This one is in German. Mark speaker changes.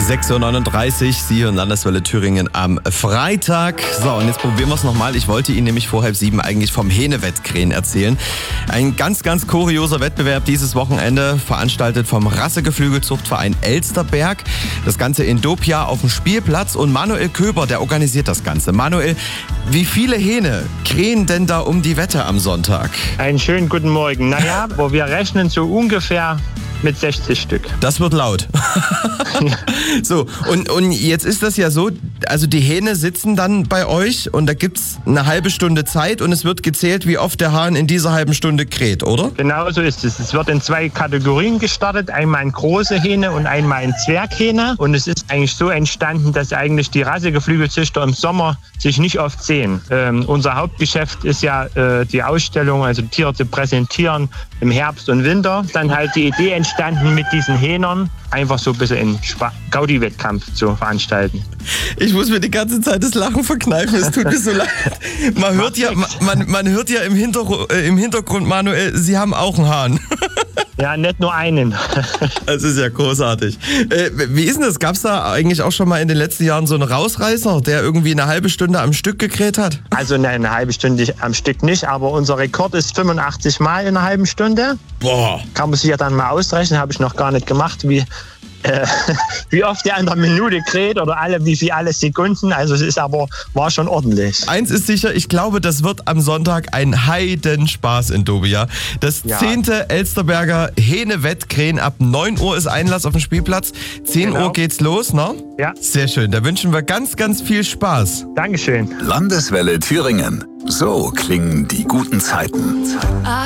Speaker 1: 6.39 Uhr, Sie hören Landeswelle Thüringen am Freitag. So, und jetzt probieren wir es nochmal. Ich wollte Ihnen nämlich vor 6:30 eigentlich vom Hähne-Wettkrähen erzählen. Ein ganz, ganz kurioser Wettbewerb dieses Wochenende, veranstaltet vom Rassegeflügelzuchtverein Elsterberg. Das Ganze in Dopia auf dem Spielplatz. Und Manuel Köber, der organisiert das Ganze. Manuel, wie viele Hähne krähen denn da um die Wette am Sonntag?
Speaker 2: Einen schönen guten Morgen. Naja, wo wir rechnen so ungefähr mit 60 Stück.
Speaker 1: Das wird laut. So, und jetzt ist das ja so, also die Hähne sitzen dann bei euch und da gibt's eine halbe Stunde Zeit und es wird gezählt, wie oft der Hahn in dieser halben Stunde kräht, oder?
Speaker 2: Genau so ist es. Es wird in 2 Kategorien gestartet, einmal in große Hähne und einmal in Zwerghähne. Und es ist eigentlich so entstanden, dass eigentlich die Rassegeflügelzüchter im Sommer sich nicht oft sehen. Unser Hauptgeschäft ist ja die Ausstellung, also Tiere zu präsentieren im Herbst und Winter. Dann halt die Idee entstanden, mit diesen Hähnern einfach so ein bisschen einen Gaudi-Wettkampf zu veranstalten.
Speaker 1: Ich muss mir die ganze Zeit das Lachen verkneifen, es tut mir so leid. Man hört ja im Hintergrund, Manuel, Sie haben auch einen Hahn.
Speaker 2: Ja, nicht nur einen.
Speaker 1: Das ist ja großartig. Wie ist denn das? Gab es da eigentlich auch schon mal in den letzten Jahren so einen Rausreißer, der irgendwie eine halbe Stunde am Stück gekräht hat?
Speaker 2: Also nein, eine halbe Stunde am Stück nicht, aber unser Rekord ist 85 Mal in einer halben Stunde.
Speaker 1: Boah.
Speaker 2: Kann man sich ja dann mal ausrechnen, habe ich noch gar nicht gemacht, wie oft der an der Minute kräht oder alle Sekunden. Also es war schon ordentlich.
Speaker 1: Eins ist sicher, ich glaube, das wird am Sonntag ein Heidenspaß in Dopia. Das 10. Elsterberger Hähne-Wettkrähen. Ab 9 Uhr ist Einlass auf dem Spielplatz. 10 Uhr geht's los, ne?
Speaker 2: Ja.
Speaker 1: Sehr schön. Da wünschen wir ganz, ganz viel Spaß.
Speaker 2: Dankeschön.
Speaker 3: Landeswelle Thüringen. So klingen die guten Zeiten.